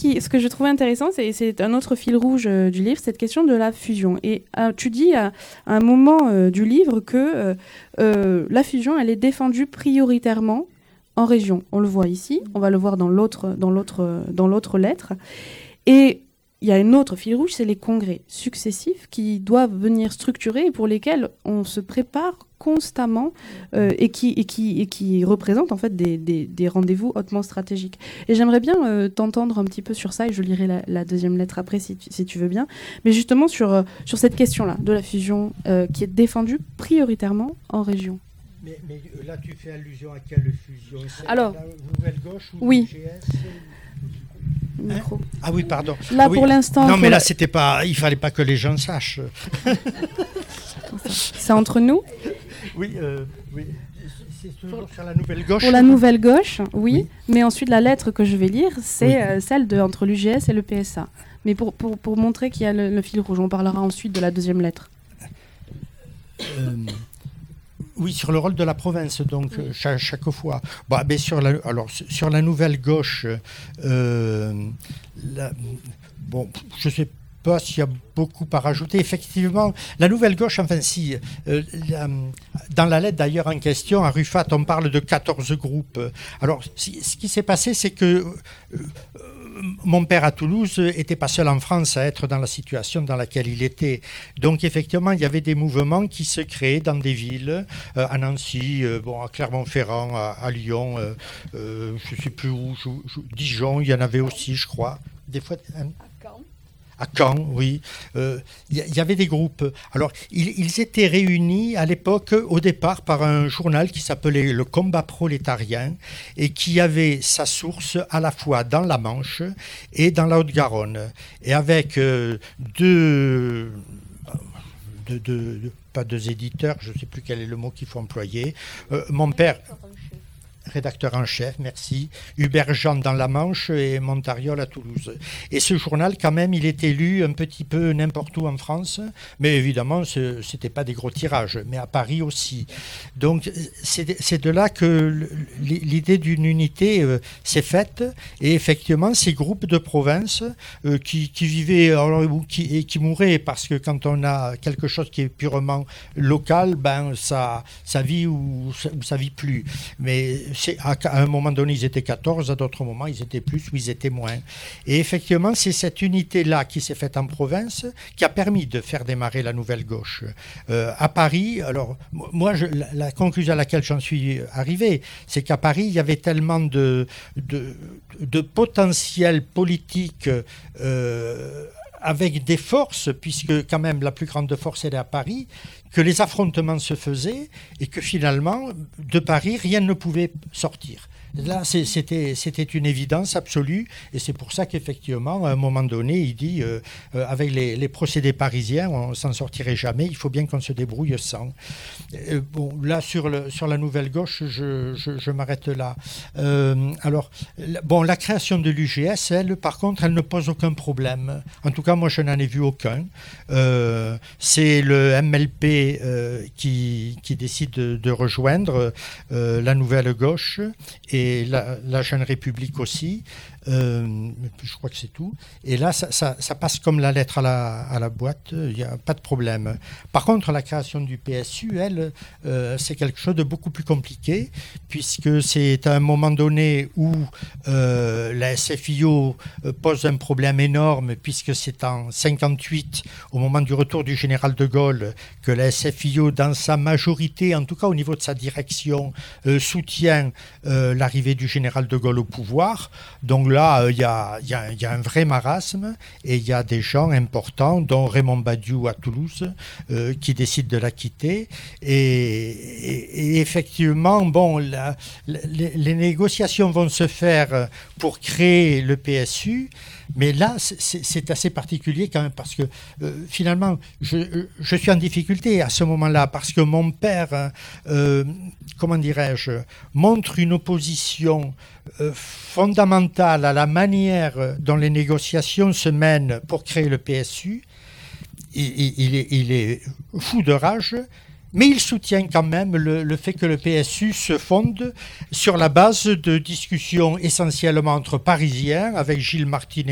ce que je trouvais intéressant, c'est un autre fil rouge du livre, cette question de la fusion. Et tu dis à un moment du livre que la fusion, elle est défendue prioritairement en région. On le voit ici, on va le voir dans l'autre lettre. Et il y a un autre fil rouge, c'est les congrès successifs qui doivent venir structurer et pour lesquels on se prépare constamment et qui représentent en fait des rendez-vous hautement stratégiques. Et j'aimerais bien t'entendre un petit peu sur ça, et je lirai la deuxième lettre après si tu veux bien. Mais justement sur cette question-là de la fusion qui est défendue prioritairement en région. Mais là, tu fais allusion à quelle fusion? Alors, la Nouvelle Gauche ou oui. l'UGS? Micro. Ah oui, pardon. Là, oui. pour l'instant... Non, mais là, c'était pas... il fallait pas que les gens sachent. C'est entre nous. Oui, c'est toujours sur la Nouvelle Gauche. Pour la Nouvelle Gauche, oui. Mais ensuite, la lettre que je vais lire, c'est celle entre l'UGS et le PSA. Mais pour montrer qu'il y a le fil rouge, on parlera ensuite de la deuxième lettre. Oui, sur le rôle de la province, donc chaque fois. Bon, mais sur la Nouvelle Gauche, je ne sais pas s'il y a beaucoup à rajouter. Effectivement, la Nouvelle Gauche, enfin si, dans la lettre d'ailleurs en question, à Ruffat, on parle de 14 groupes. Alors, ce qui s'est passé, c'est que mon père à Toulouse n'était pas seul en France à être dans la situation dans laquelle il était. Donc effectivement, il y avait des mouvements qui se créaient dans des villes, à Nancy, à Clermont-Ferrand, à Lyon, je ne sais plus où, Dijon, il y en avait aussi, je crois. Des fois, à Caen, oui. Il y avait des groupes. Alors, ils étaient réunis à l'époque, au départ, par un journal qui s'appelait Le Combat prolétarien et qui avait sa source à la fois dans la Manche et dans la Haute-Garonne. Et avec pas deux éditeurs, je ne sais plus quel est le mot qu'il faut employer. Mon père... rédacteur en chef, merci, Hubert Jean dans la Manche et Montariol à Toulouse. Et ce journal, quand même, il était lu un petit peu n'importe où en France, mais évidemment, ce n'était pas des gros tirages, mais à Paris aussi. Donc, c'est de là que l'idée d'une unité s'est faite, et effectivement, ces groupes de province qui vivaient et qui mouraient, parce que quand on a quelque chose qui est purement local, ça vit ou ça vit plus. Mais à un moment donné, ils étaient 14, à d'autres moments, ils étaient plus ou ils étaient moins. Et effectivement, c'est cette unité-là qui s'est faite en province qui a permis de faire démarrer la Nouvelle Gauche. À Paris, alors, moi, la conclusion à laquelle j'en suis arrivé, c'est qu'à Paris, il y avait tellement de potentiel politique avec des forces, puisque quand même la plus grande force elle est à Paris, que les affrontements se faisaient et que finalement, de Paris, rien ne pouvait sortir. Là, c'était une évidence absolue, et c'est pour ça qu'effectivement, à un moment donné, il dit, avec les procédés parisiens, on ne s'en sortirait jamais, il faut bien qu'on se débrouille sans. Là, sur la Nouvelle Gauche, je m'arrête là. La création de l'UGS, elle, par contre, elle ne pose aucun problème. En tout cas, moi, je n'en ai vu aucun. C'est le MLP qui décide de rejoindre la Nouvelle Gauche, et la Jeune République aussi. Je crois que c'est tout. Et là, ça passe comme la lettre à la boîte, il n'y a pas de problème. Par contre, la création du PSU, elle, c'est quelque chose de beaucoup plus compliqué, puisque c'est à un moment donné où la SFIO pose un problème énorme, puisque c'est en 1958, au moment du retour du général de Gaulle, que la SFIO, dans sa majorité, en tout cas au niveau de sa direction, soutient l'arrivée du général de Gaulle au pouvoir. Donc là, il y a un vrai marasme, et il y a des gens importants, dont Raymond Badiou à Toulouse, qui décident de la quitter. Et effectivement, les négociations vont se faire pour créer le PSU, mais là, c'est assez particulier quand même, parce que finalement, je suis en difficulté à ce moment-là, parce que mon père, montre une opposition fondamentale à la manière dont les négociations se mènent pour créer le PSU. Il est fou de rage, mais il soutient quand même le fait que le PSU se fonde sur la base de discussions essentiellement entre Parisiens, avec Gilles Martinet